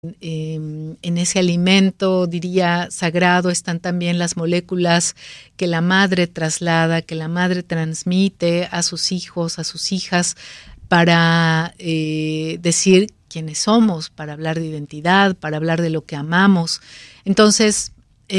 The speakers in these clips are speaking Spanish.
En ese alimento, diría, sagrado, están también las moléculas que la madre traslada, que la madre transmite a sus hijos, a sus hijas, para decir quiénes somos, para hablar de identidad, para hablar de lo que amamos. Entonces,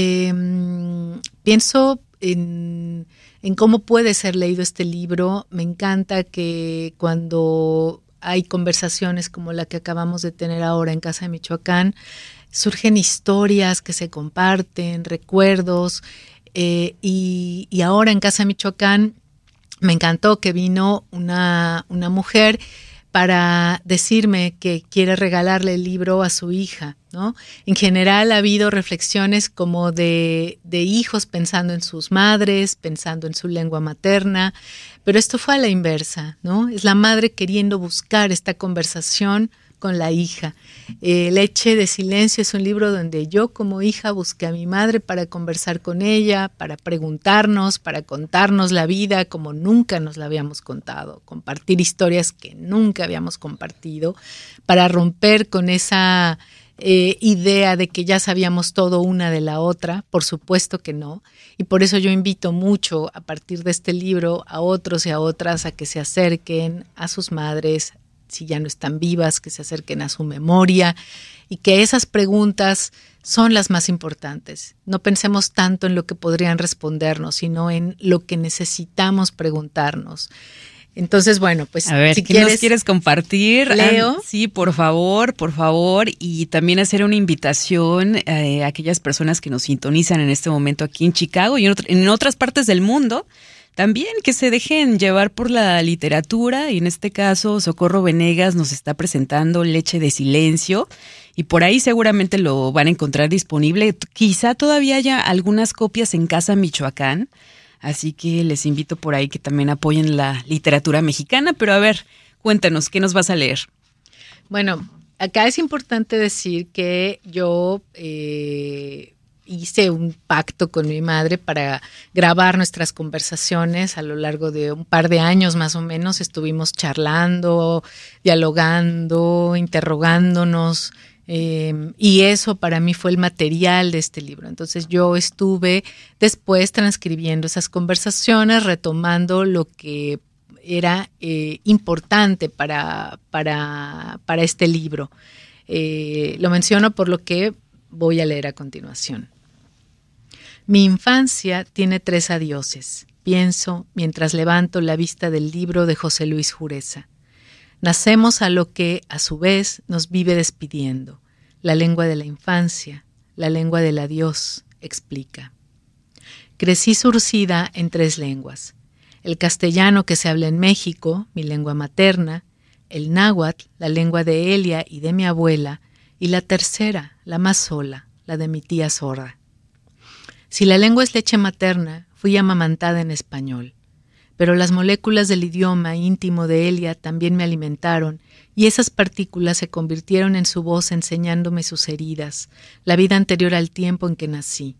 pienso en cómo puede ser leído este libro. Me encanta que cuando hay conversaciones como la que acabamos de tener ahora en Casa de Michoacán, surgen historias que se comparten, recuerdos, y ahora en Casa de Michoacán me encantó que vino una mujer para decirme que quiere regalarle el libro a su hija, ¿no? En general ha habido reflexiones como de hijos pensando en sus madres, pensando en su lengua materna, pero esto fue a la inversa, ¿no? Es la madre queriendo buscar esta conversación con la hija. Leche de Silencio es un libro donde yo como hija busqué a mi madre para conversar con ella, para preguntarnos, para contarnos la vida como nunca nos la habíamos contado, compartir historias que nunca habíamos compartido, para romper con esa idea de que ya sabíamos todo una de la otra. Por supuesto que no, y por eso yo invito mucho a partir de este libro a otros y a otras a que se acerquen a sus madres, si ya no están vivas, que se acerquen a su memoria, y que esas preguntas son las más importantes. No pensemos tanto en lo que podrían respondernos, sino en lo que necesitamos preguntarnos. Entonces, bueno, pues a ver, si ¿qué nos quieres compartir? Leo. Sí, por favor, y también hacer una invitación a aquellas personas que nos sintonizan en este momento aquí en Chicago y en otras partes del mundo. También que se dejen llevar por la literatura, y en este caso Socorro Venegas nos está presentando Leche de Silencio, y por ahí seguramente lo van a encontrar disponible. Quizá todavía haya algunas copias en Casa Michoacán, así que les invito por ahí que también apoyen la literatura mexicana. Pero a ver, cuéntanos, ¿qué nos vas a leer? Bueno, acá es importante decir que yo hice un pacto con mi madre para grabar nuestras conversaciones a lo largo de un par de años más o menos. Estuvimos charlando, dialogando, interrogándonos, y eso para mí fue el material de este libro. Entonces yo estuve después transcribiendo esas conversaciones, retomando lo que era importante para este libro. Lo menciono por lo que voy a leer a continuación. Mi infancia tiene 3 adioses, pienso mientras levanto la vista del libro de José Luis Jureza. Nacemos a lo que, a su vez, nos vive despidiendo. La lengua de la infancia, la lengua del adiós, explica. Crecí surcida en 3 lenguas. El castellano que se habla en México, mi lengua materna, el náhuatl, la lengua de Elia y de mi abuela, y la tercera, la más sola, la de mi tía sorda. Si la lengua es leche materna, fui amamantada en español, pero las moléculas del idioma íntimo de Elia también me alimentaron, y esas partículas se convirtieron en su voz enseñándome sus heridas, la vida anterior al tiempo en que nací.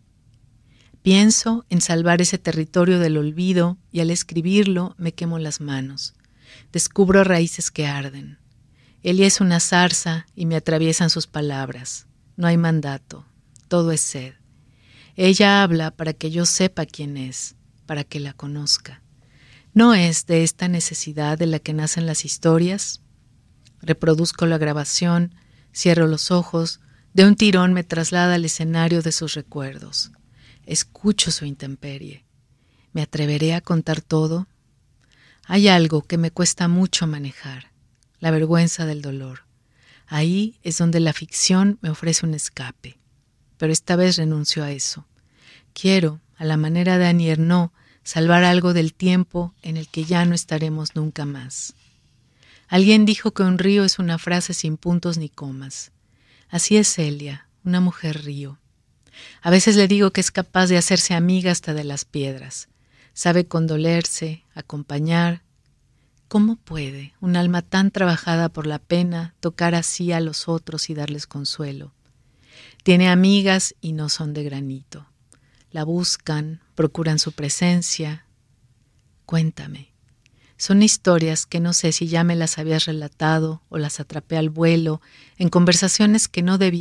Pienso en salvar ese territorio del olvido y al escribirlo me quemo las manos. Descubro raíces que arden. Elia es una zarza y me atraviesan sus palabras. No hay mandato, todo es sed. Ella habla para que yo sepa quién es, para que la conozca. ¿No es de esta necesidad de la que nacen las historias? Reproduzco la grabación, cierro los ojos, de un tirón me traslada al escenario de sus recuerdos. Escucho su intemperie. ¿Me atreveré a contar todo? Hay algo que me cuesta mucho manejar, la vergüenza del dolor. Ahí es donde la ficción me ofrece un escape. Pero esta vez renuncio a eso. Quiero, a la manera de Annie Ernaux, salvar algo del tiempo en el que ya no estaremos nunca más. Alguien dijo que un río es una frase sin puntos ni comas. Así es Elia, una mujer río. A veces le digo que es capaz de hacerse amiga hasta de las piedras. Sabe condolerse, acompañar. ¿Cómo puede un alma tan trabajada por la pena tocar así a los otros y darles consuelo? Tiene amigas y no son de granito. La buscan, procuran su presencia. Cuéntame, Son historias que no sé si ya me las habías relatado o las atrapé al vuelo, en conversaciones que no debía